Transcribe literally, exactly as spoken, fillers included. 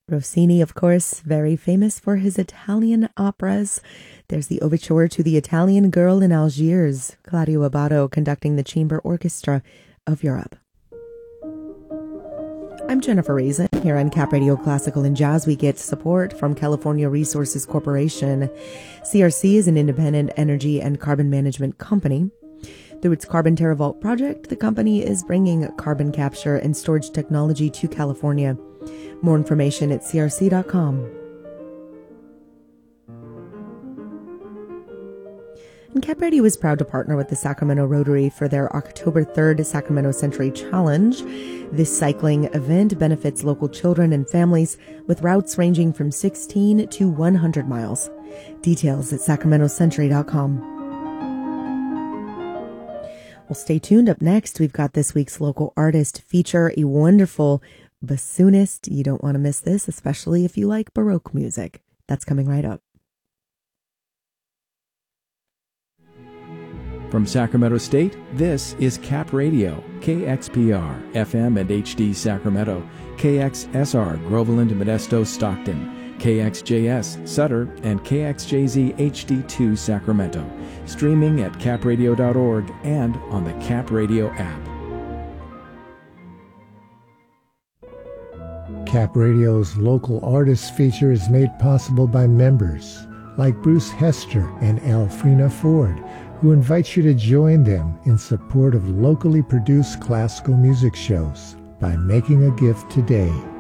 Rossini, of course, very famous for his Italian operas. There's the overture to The Italian Girl in Algiers, Claudio Abbado conducting the Chamber Orchestra of Europe. I'm Jennifer Raisin. Here on Cap Radio Classical and Jazz, we get support from California Resources Corporation. C R C is an independent energy and carbon management company. Through its Carbon TerraVault project, the company is bringing carbon capture and storage technology to California. More information at C R C dot com. And Cap Radio is proud to partner with the Sacramento Rotary for their October third Sacramento Century Challenge. This cycling event benefits local children and families with routes ranging from sixteen to one hundred miles. Details at Sacramento Century dot com. Well, stay tuned. Up next, we've got this week's local artist feature, a wonderful bassoonist. You don't want to miss this, especially if you like Baroque music. That's coming right up. From Sacramento State, this is Cap Radio, K X P R, F M and H D Sacramento, K X S R, Groveland, Modesto, Stockton, K X J S, Sutter, and K X J Z H D two Sacramento. Streaming at cap radio dot org and on the Cap Radio app. Cap Radio's local artist feature is made possible by members like Bruce Hester and Alfrena Ford, who invites you to join them in support of locally produced classical music shows by making a gift today.